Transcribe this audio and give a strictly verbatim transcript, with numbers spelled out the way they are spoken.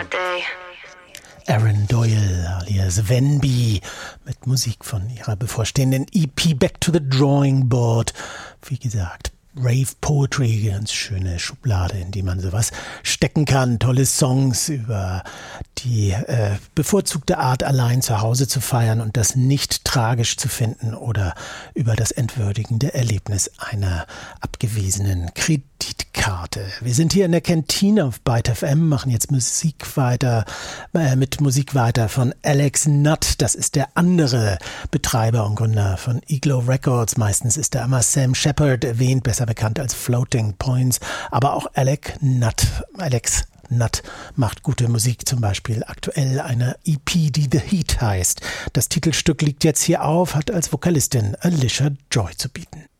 my day. Aaron Doyle alias Venby mit Musik von ihrer bevorstehenden E P Back to the Drawing Board. Wie gesagt, Rave Poetry, ganz schöne Schublade, in die man sowas stecken kann. Tolle Songs über die äh, bevorzugte Art, allein zu Hause zu feiern und das nicht tragisch zu finden oder über das entwürdigende Erlebnis einer abgewiesenen Kreditkarte. Wir sind hier in der Kantine auf Byte F M, machen jetzt Musik weiter, äh, mit Musik weiter von Alex Nutt. Das ist der andere Betreiber und Gründer von Iglo Records. Meistens ist da immer Sam Shepard erwähnt, besser bekannt als Floating Points, aber auch Alex Nutt. Alex Nutt macht gute Musik, zum Beispiel aktuell eine E P, die The Heat heißt. Das Titelstück liegt jetzt hier auf, hat als Vokalistin Alicia Joy zu bieten.